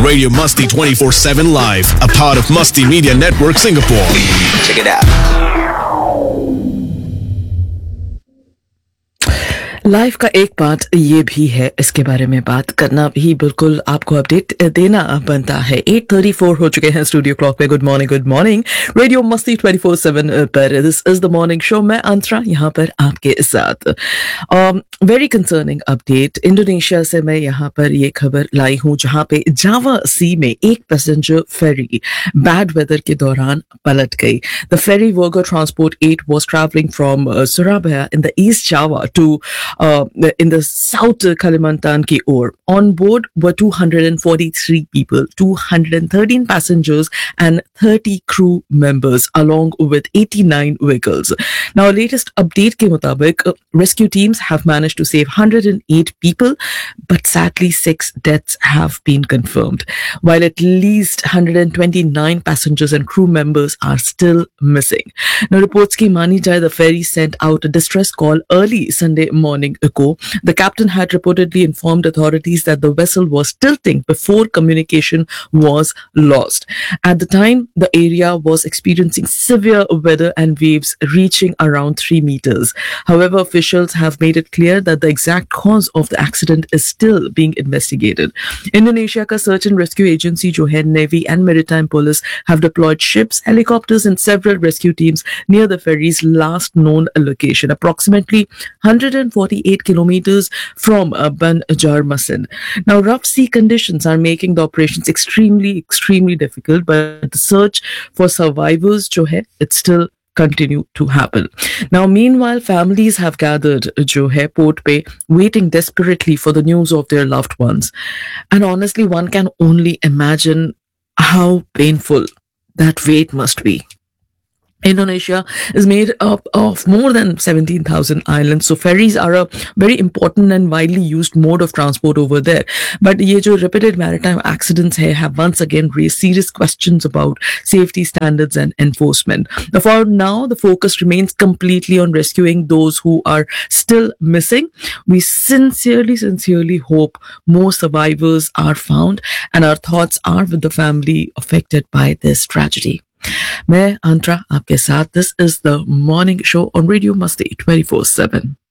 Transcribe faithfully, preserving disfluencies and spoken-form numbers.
Radio Musty twenty-four seven Live, a part of Musty Media Network Singapore. Check it out. Life का एक part ये भी है, इसके बारे में बात करना भी बिल्कुल आपको अपडेट देना बनता है। आठ चौंतीस हो चुके हैं स्टूडियो क्लॉक पे। Good morning, good morning. Radio मस्ती ट्वेंटी फोर सेवन पर this is the morning show. मैं अंतरा यहाँ पर आपके साथ। Very concerning update. इंडोनेशिया से मैं यहाँ पर ये खबर लाई हूँ जहाँ पे जावा सी में एक पैसेंजर फेरी बैड वेदर के दौरान पलट गई। The fairy worker transport eight was travelling from Surabaya in the East Java to Uh, in the South Kalimantan ki or. On board were two hundred forty-three people, two hundred thirteen passengers and thirty crew members along with eighty-nine vehicles. Now, latest update ke mutabik, uh, rescue teams have managed to save one hundred eight people, but sadly six deaths have been confirmed, while at least one hundred twenty-nine passengers and crew members are still missing. Now, reports ki mani jaye, the ferry sent out a distress call early Sunday morning ago. The captain had reportedly informed authorities that the vessel was tilting before communication was lost. At the time, the area was experiencing severe weather and waves reaching around three meters. However, officials have made it clear that the exact cause of the accident is still being investigated. Indonesia ka search and rescue agency jo hai, Navy and Maritime Police have deployed ships, helicopters and several rescue teams near the ferry's last known location, approximately one hundred forty-eight kilometers from uh, Banjarmasin. Now, rough sea conditions are making the operations extremely, extremely difficult, but the search for survivors, jo hai, it still continue to happen. Now, meanwhile, families have gathered jo hai, port pe, waiting desperately for the news of their loved ones. And honestly, one can only imagine how painful that wait must be. Indonesia is made up of more than seventeen thousand islands, so ferries are a very important and widely used mode of transport over there. But ye jo repeated maritime accidents hai, have once again raised serious questions about safety standards and enforcement. Now, for now, the focus remains completely on rescuing those who are still missing. We sincerely, sincerely hope more survivors are found, and our thoughts are with the family affected by this tragedy. मैं अंतरा आपके साथ। This is the morning show on radio मस्ती twenty four seven.